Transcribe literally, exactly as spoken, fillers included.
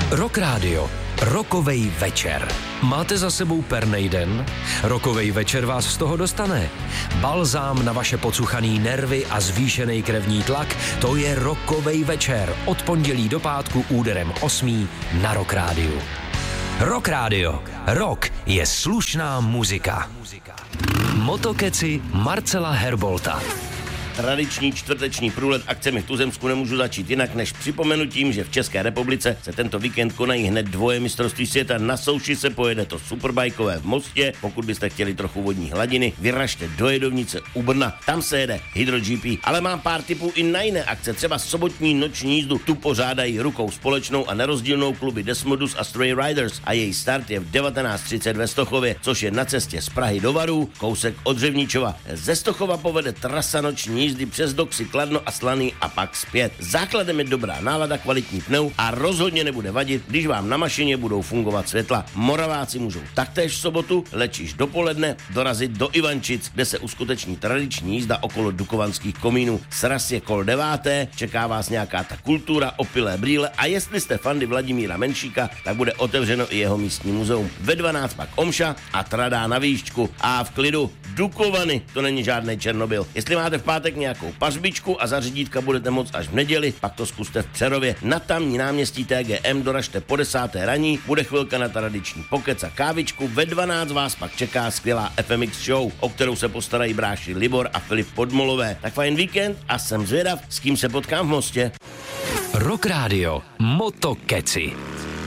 Rock Radio. Rokovej večer. Máte za sebou pernej den? Rokovej večer vás z toho dostane. Balzám na vaše pocuchaný nervy a zvýšený krevní tlak, to je Rokovej večer. Od pondělí do pátku úderem osmý na Rock Radio. Rock Radio. Rock je slušná muzika. Motokeci Marcela Herbolta. Tradiční čtvrteční průlet akcemi v tuzemsku nemůžu začít jinak než připomenutím, že v České republice se tento víkend konají hned dvoje mistrovství světa. Na souši se pojede to superbajkové v Mostě. Pokud byste chtěli trochu vodní hladiny, vyražte do Jedovnice u Brna. Tam se jede Hydro G P. Ale mám pár tipů i na jiné akce, třeba sobotní noční jízdu. Tu pořádají rukou společnou a nerozdílnou kluby Desmodus a Stray Riders a její start je v devatenáct třicet ve Stochově, což je na cestě z Prahy do Varů, kousek od Řevničova. Ze Stochova povede trasa noční jízdy přes Doxy, Kladno a Slaný a pak zpět. Základem je dobrá nálada, kvalitní pneu a rozhodně nebude vadit, když vám na mašině budou fungovat světla. Moraváci můžou taktéž v sobotu, leč již dopoledne, dorazit do Ivančic, kde se uskuteční tradiční jízda okolo dukovanských komínů. Sraz je kol deváté, čeká vás nějaká ta kultura, opilé brýle a jestli jste fandy Vladimíra Menšíka, tak bude otevřeno i jeho místní muzeum. Ve dvanáct pak omša a tradá na výšku a v klidu Dukovany, to není žádný Černobyl. Jestli máte v pátek nějakou pařbičku a zařídítka budete moct až v neděli, pak to zkuste v Přerově. Na tamní náměstí T G M doražte po desáté raní, bude chvilka na tradiční pokec a kávičku, ve dvanáct vás pak čeká skvělá F M X show, o kterou se postarají bráši Libor a Filip Podmolové. Tak fajn víkend a jsem zvědav, s kým se potkám v Mostě. Rock Radio. Motokeci.